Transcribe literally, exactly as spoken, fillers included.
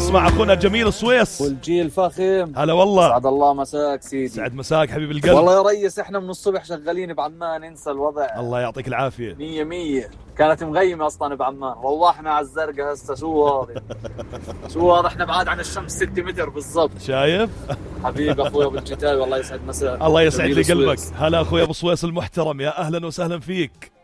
نسمع اخونا جميل سويس والجيل فخم. هلا والله. سعد الله مساك سيدي. سعد مساك حبيب القلب. والله يا ريس احنا من الصبح شغالين بعمان، انسى الوضع. الله يعطيك العافيه. مية مية. كانت مغيمه اصلا بعمان، روحنا على الزرقاء هسه. شو هذا شو هذا احنا بعاد عن الشمس ستة متر بالضبط. شايف حبيبي اخوي ابو الجتاوي، الله يسعد مساك. الله يسعد لي قلبك. هلا اخوي ابو سويس المحترم، يا اهلا وسهلا فيك.